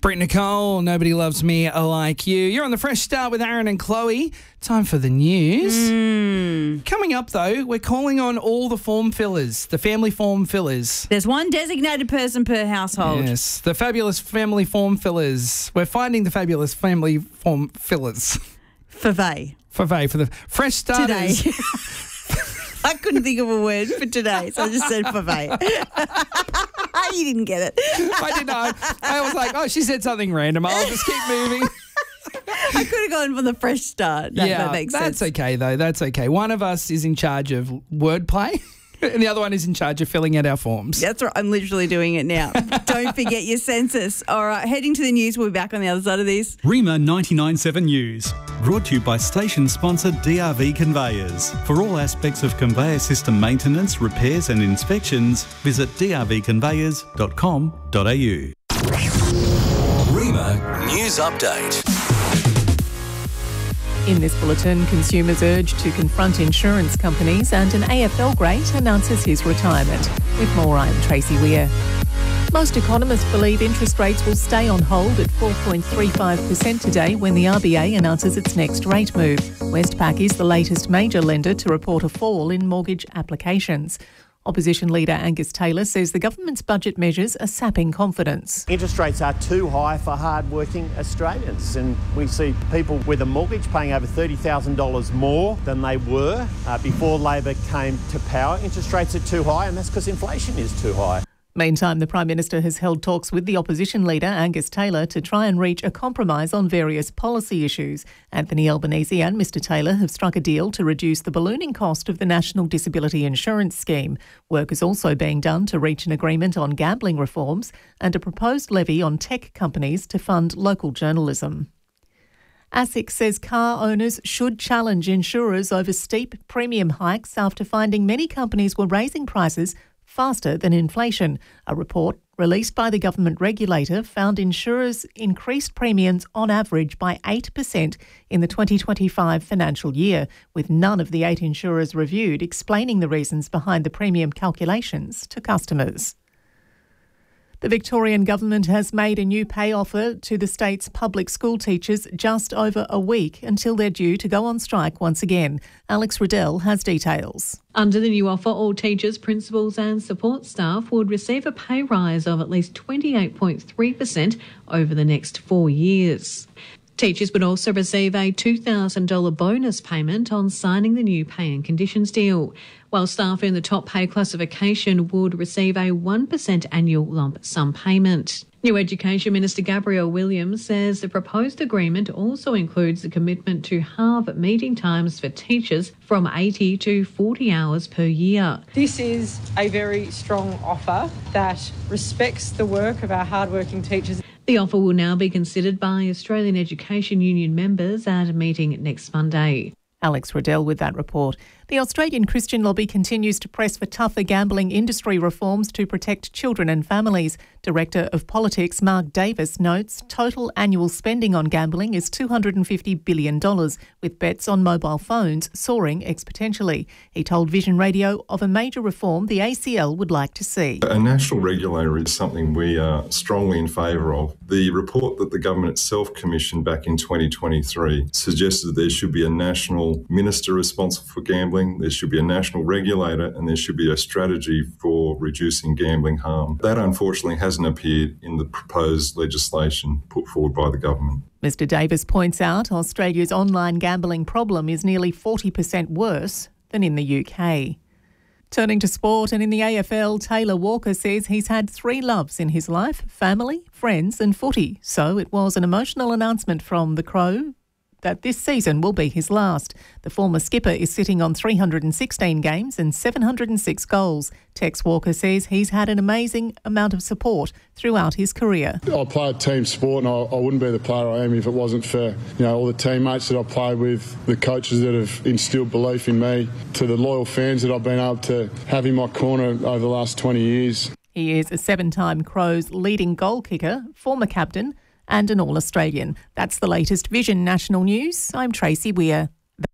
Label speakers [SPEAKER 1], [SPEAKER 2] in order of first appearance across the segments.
[SPEAKER 1] Britt Nicole, Nobody Loves Me Like You. You're on the Fresh Start with Aaron and Chloe. Time for the news. Coming up, though, we're calling on all the form fillers, the family form fillers.
[SPEAKER 2] There's one designated person per household.
[SPEAKER 1] Yes, the fabulous family form fillers. We're finding the fabulous family form fillers.
[SPEAKER 2] For the
[SPEAKER 1] Fresh Starters.
[SPEAKER 2] Today. I couldn't think of a word for today, so I just said fave. You didn't get it.
[SPEAKER 1] I didn't know. I was like, oh, she said something random. I'll just keep moving.
[SPEAKER 2] I could have gone for the fresh start. That makes sense.
[SPEAKER 1] That's okay, though. That's okay. One of us is in charge of wordplay and the other one is in charge of filling out our forms.
[SPEAKER 2] That's right. I'm literally doing it now. Don't forget your census. All right, heading to the news. We'll be back on the other side of this.
[SPEAKER 3] Rima 99.7 News. Brought to you by station sponsor DRV Conveyors. For all aspects of conveyor system maintenance, repairs and inspections, visit drvconveyors.com.au.
[SPEAKER 4] Rima News Update.
[SPEAKER 5] In this bulletin, consumers urged to confront insurance companies and an AFL great announces his retirement. With more, I'm Tracy Weir. Most economists believe interest rates will stay on hold at 4.35% today when the RBA announces its next rate move. Westpac is the latest major lender to report a fall in mortgage applications. Opposition leader Angus Taylor says the government's budget measures are sapping confidence.
[SPEAKER 6] Interest rates are too high for hard-working Australians, and we see people with a mortgage paying over $30,000 more than they were before Labor came to power. Interest rates are too high, and that's because inflation is too high.
[SPEAKER 5] Meantime, the Prime Minister has held talks with the opposition leader, Angus Taylor, to try and reach a compromise on various policy issues. Anthony Albanese and Mr Taylor have struck a deal to reduce the ballooning cost of the National Disability Insurance Scheme. Work is also being done to reach an agreement on gambling reforms and a proposed levy on tech companies to fund local journalism. ASIC says car owners should challenge insurers over steep premium hikes after finding many companies were raising prices faster than inflation. A report released by the government regulator found insurers increased premiums on average by 8% in the 2025 financial year, with none of the 8 insurers reviewed explaining the reasons behind the premium calculations to customers. The Victorian government has made a new pay offer to the state's public school teachers just over a week until they're due to go on strike once again. Alex Riddell has details.
[SPEAKER 7] Under the new offer, all teachers, principals and support staff would receive a pay rise of at least 28.3% over the next 4 years. Teachers would also receive a $2,000 bonus payment on signing the new pay and conditions deal, while staff in the top pay classification would receive a 1% annual lump sum payment. New Education Minister Gabrielle Williams says the proposed agreement also includes the commitment to halve meeting times for teachers from 80 to 40 hours per year.
[SPEAKER 8] This is a very strong offer that respects the work of our hardworking teachers.
[SPEAKER 7] The offer will now be considered by Australian Education Union members at a meeting next Monday.
[SPEAKER 5] Alex Riddell with that report. The Australian Christian Lobby continues to press for tougher gambling industry reforms to protect children and families. Director of Politics Mark Davis notes total annual spending on gambling is $250 billion, with bets on mobile phones soaring exponentially. He told Vision Radio of a major reform the ACL would like to see.
[SPEAKER 9] A national regulator is something we are strongly in favour of. The report that the government itself commissioned back in 2023 suggested that there should be a national minister responsible for gambling, there should be a national regulator, and there should be a strategy for reducing gambling harm. That unfortunately hasn't appeared in the proposed legislation put forward by the government.
[SPEAKER 5] Mr Davis points out Australia's online gambling problem is nearly 40% worse than in the UK. Turning to sport, and in the AFL, Taylor Walker says he's had 3 loves in his life: family, friends and footy. So it was an emotional announcement from the Crow that this season will be his last. The former skipper is sitting on 316 games and 706 goals. Tex Walker says he's had an amazing amount of support throughout his career.
[SPEAKER 10] I play a team sport, and I wouldn't be the player I am if it wasn't for all the teammates that I played with, the coaches that have instilled belief in me, to the loyal fans that I've been able to have in my corner over the last 20 years.
[SPEAKER 5] He is a 7-time Crows leading goal kicker, former captain and an All-Australian. That's the latest Vision National News. I'm Tracy Weir.
[SPEAKER 2] Aaron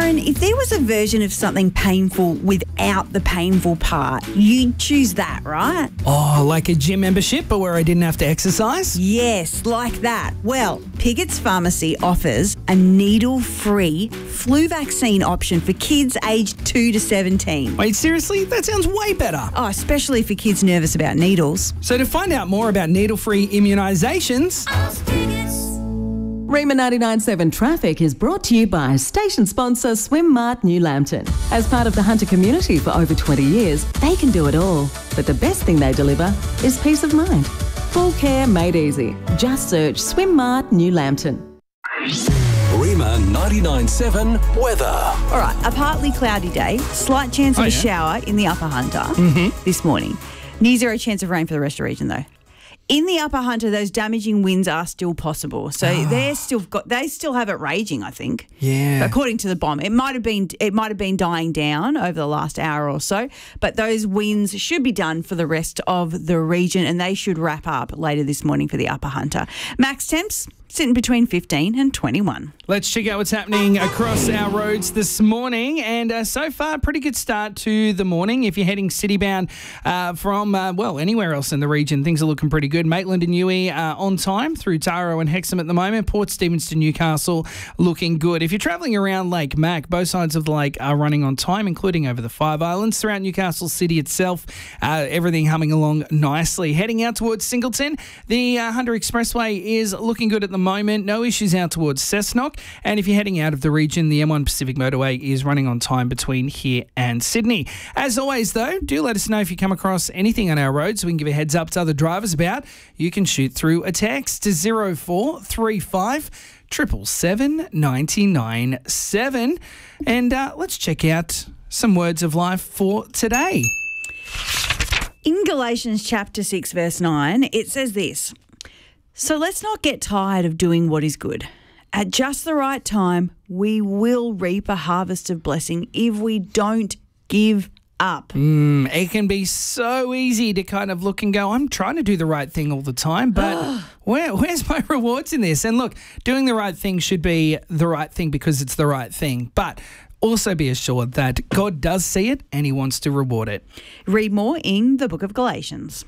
[SPEAKER 2] Aaron, if there was a version of something painful without the painful part, you'd choose that, right?
[SPEAKER 1] Oh, like a gym membership, but where I didn't have to exercise?
[SPEAKER 2] Yes, like that. Well, Piggott's Pharmacy offers a needle-free flu vaccine option for kids aged 2 to 17.
[SPEAKER 1] Wait, seriously? That sounds way better.
[SPEAKER 2] Oh, especially for kids nervous about needles.
[SPEAKER 1] So to find out more about needle-free immunisations...
[SPEAKER 11] Rema 99.7 Traffic is brought to you by station sponsor Swimmart New Lambton. As part of the Hunter community for over 20 years, they can do it all. But the best thing they deliver is peace of mind. Full care made easy. Just search Swimmart New Lambton.
[SPEAKER 4] Rema 99.7 weather.
[SPEAKER 2] All right, a partly cloudy day, slight chance of a shower in the Upper Hunter this morning. Near zero chance of rain for the rest of the region, though. In the Upper Hunter, those damaging winds are still possible. So they still have it raging, I think.
[SPEAKER 1] Yeah.
[SPEAKER 2] According to the bomb. It might have been dying down over the last hour or so, but those winds should be done for the rest of the region, and they should wrap up later this morning for the Upper Hunter. Max temps sitting between 15 and 21.
[SPEAKER 1] Let's check out what's happening across our roads this morning. And so far, pretty good start to the morning. If you're heading city-bound from, anywhere else in the region, things are looking pretty good. Maitland and Newey on time through Taro and Hexham at the moment. Port Stephens to Newcastle looking good. If you're travelling around Lake Mac, both sides of the lake are running on time, including over the Five Islands. Throughout Newcastle City itself, everything humming along nicely. Heading out towards Singleton, the Hunter Expressway is looking good at the moment. No issues out towards Cessnock. And if you're heading out of the region, the M1 Pacific Motorway is running on time between here and Sydney. As always, though, do let us know if you come across anything on our roads so we can give a heads up to other drivers about. You can shoot through a text to 0435 777 997. And let's check out some words of life for today.
[SPEAKER 2] In Galatians chapter 6, verse 9, it says this: "So let's not get tired of doing what is good. At just the right time, we will reap a harvest of blessing if we don't give up."
[SPEAKER 1] It can be so easy to kind of look and go, I'm trying to do the right thing all the time, but where's my rewards in this? And look, doing the right thing should be the right thing because it's the right thing. But also be assured that God does see it and he wants to reward it.
[SPEAKER 2] Read more in the book of Galatians.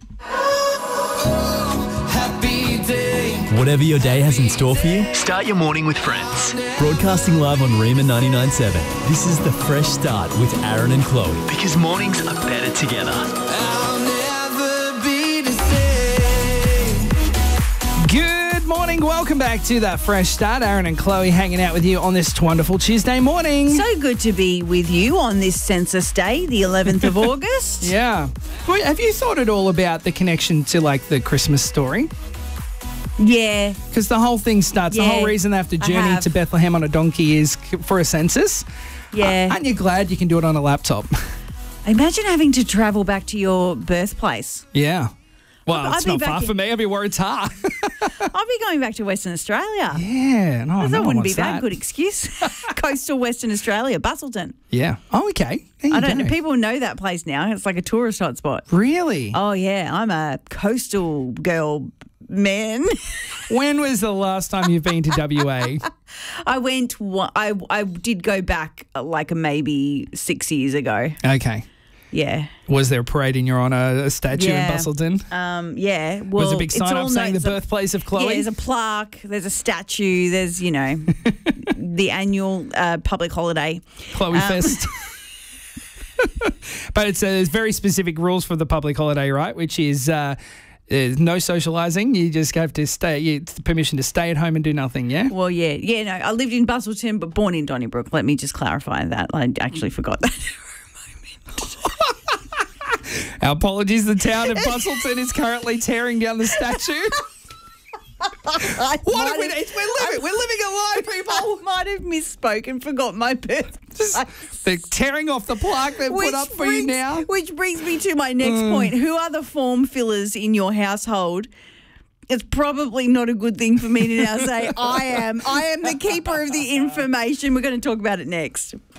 [SPEAKER 12] Whatever your day has in store for you, start your morning with Friends. Broadcasting live on Rema 99.7. This is The Fresh Start with Aaron and Chloe. Because mornings are better together.
[SPEAKER 1] I'll never be the same. Good morning. Welcome back to That Fresh Start. Aaron and Chloe hanging out with you on this wonderful Tuesday morning.
[SPEAKER 2] So good to be with you on this Census Day, the 11th of August.
[SPEAKER 1] Yeah. Wait, have you thought at all about the connection to like the Christmas story?
[SPEAKER 2] Yeah.
[SPEAKER 1] Because the whole thing starts, the whole reason they have to journey to Bethlehem on a donkey is for a census.
[SPEAKER 2] Yeah.
[SPEAKER 1] Aren't you glad you can do it on a laptop?
[SPEAKER 2] Imagine having to travel back to your birthplace.
[SPEAKER 1] Yeah. Well, it's
[SPEAKER 2] I'd be
[SPEAKER 1] not far
[SPEAKER 2] back
[SPEAKER 1] for me. I'll be where it's hard.
[SPEAKER 2] I'll be going back to Western Australia.
[SPEAKER 1] Yeah. No,
[SPEAKER 2] that wouldn't be a
[SPEAKER 1] that.
[SPEAKER 2] bad good excuse. Coastal Western Australia, Busselton.
[SPEAKER 1] Yeah. Oh, okay.
[SPEAKER 2] I don't know. People know that place now. It's like a tourist hotspot.
[SPEAKER 1] Really?
[SPEAKER 2] Oh, yeah. I'm a coastal girl, man.
[SPEAKER 1] When was the last time you've been to WA?
[SPEAKER 2] I went. I did go back like maybe 6 years ago.
[SPEAKER 1] Okay.
[SPEAKER 2] Yeah.
[SPEAKER 1] Was there a parade in your honour, a statue in Busselton?
[SPEAKER 2] Yeah. Well,
[SPEAKER 1] was a big sign up saying the birthplace of Chloe?
[SPEAKER 2] Yeah, there's a plaque, there's a statue, there's, the annual public holiday.
[SPEAKER 1] Chloe Fest. But there's very specific rules for the public holiday, right? Which is there's no socialising. You just have to stay. It's permission to stay at home and do nothing, yeah?
[SPEAKER 2] Well, yeah. Yeah, no, I lived in Busselton but born in Donnybrook. Let me just clarify that. I actually forgot that for a moment.
[SPEAKER 1] Our apologies. The town of Busselton is currently tearing down the statue. We're living a lie, people.
[SPEAKER 2] I might have misspoke and forgot my birthplace.
[SPEAKER 1] They're tearing off the plaque they've put up for you now.
[SPEAKER 2] Which brings me to my next point. Who are the form fillers in your household? It's probably not a good thing for me to now say I am the keeper of the information. We're going to talk about it next.